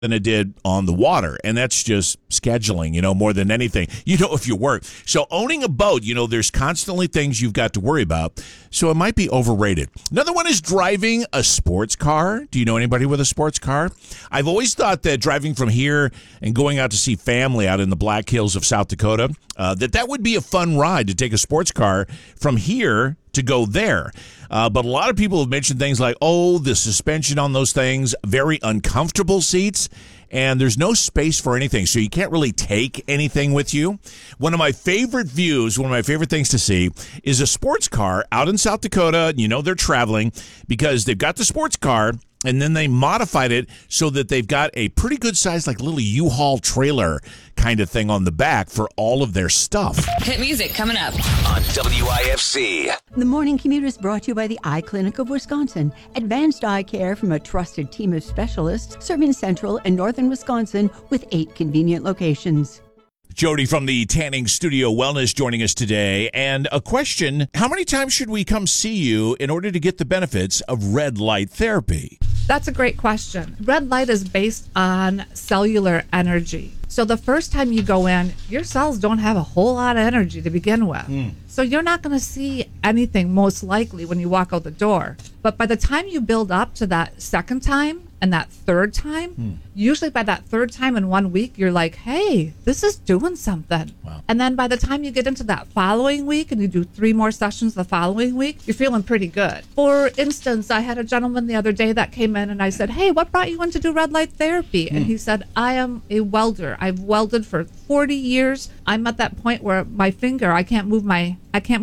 than it did on the water. And that's just scheduling, more than anything. If you work. So owning a boat, there's constantly things you've got to worry about. So it might be overrated. Another one is driving a sports car. Do you know anybody with a sports car? I've always thought that driving from here and going out to see family out in the Black Hills of South Dakota, that would be a fun ride to take a sports car from here to go there. But a lot of people have mentioned things like, the suspension on those things, very uncomfortable seats, and there's no space for anything, so you can't really take anything with you. One of my favorite views, one of my favorite things to see is a sports car out in South Dakota. They're traveling because they've got the sports car, and then they modified it so that they've got a pretty good size, like little U-Haul trailer kind of thing on the back for all of their stuff. Hit music coming up on WIFC. The Morning Commute is brought to you by the Eye Clinic of Wisconsin. Advanced eye care from a trusted team of specialists serving central and northern Wisconsin with 8 convenient locations. Jody from the Tanning Studio Wellness joining us today. And a question, how many times should we come see you in order to get the benefits of red light therapy? That's a great question. Red light is based on cellular energy. So the first time you go in, your cells don't have a whole lot of energy to begin with. So you're not going to see anything most likely when you walk out the door. But by the time you build up to that second time and that third time, usually by that third time in 1 week, you're like, hey, this is doing something. Wow. And then by the time you get into that following week and you do 3 more sessions the following week, you're feeling pretty good. For instance, I had a gentleman the other day that came in and I said, hey, what brought you in to do red light therapy? And he said, I am a welder. I've welded for 40 years. I'm at that point where my finger, I can't move my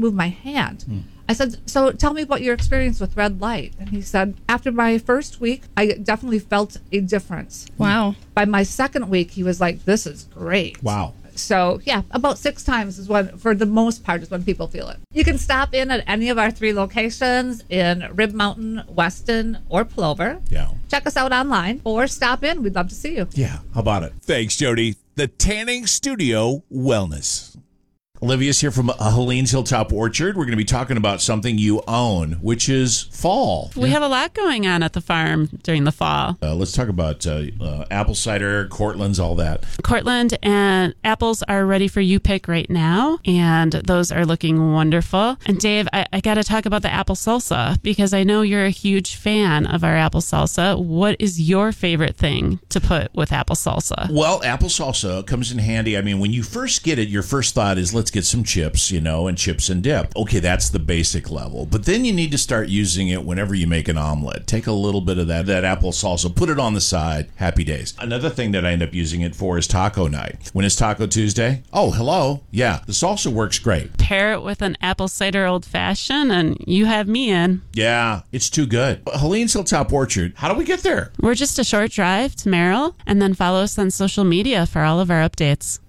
hand. I said, so tell me about your experience with red light. And he said, after my first week, I definitely felt a difference. Wow. By my second week, he was like, this is great. Wow. So, yeah, about 6 times is when, for the most part, is when people feel it. You can stop in at any of our 3 locations in Rib Mountain, Weston, or Plover. Yeah. Check us out online or stop in. We'd love to see you. Yeah, how about it? Thanks, Jody. The Tanning Studio Wellness. Olivia's here from Helene's Hilltop Orchard. We're going to be talking about something you own, which is fall. We have a lot going on at the farm during the fall. Let's talk about apple cider, Cortland's, all that. Cortland and apples are ready for you pick right now, and those are looking wonderful. And Dave, I got to talk about the apple salsa because I know you're a huge fan of our apple salsa. What is your favorite thing to put with apple salsa? Well, apple salsa comes in handy. I mean, when you first get it, your first thought is, let's get some chips, and chips and dip. Okay, that's the basic level. But then you need to start using it whenever you make an omelet. Take a little bit of that apple salsa, put it on the side. Happy days. Another thing that I end up using it for is taco night. When it's Taco Tuesday, oh, hello. Yeah, the salsa works great. Pair it with an apple cider old fashioned and you have me in. Yeah, it's too good. Helene's Hilltop Orchard, how do we get there? We're just a short drive to Merrill, and then follow us on social media for all of our updates.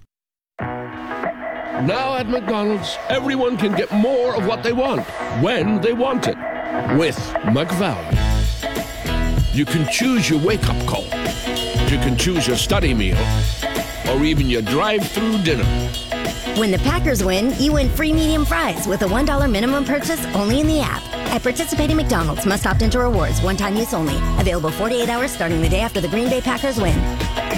Now at McDonald's, everyone can get more of what they want, when they want it, with McValue. You can choose your wake-up call. You can choose your study meal, or even your drive-through dinner. When the Packers win, you win free medium fries with a $1 minimum purchase only in the app. At participating McDonald's, must opt into rewards, one-time use only. Available 48 hours starting the day after the Green Bay Packers win.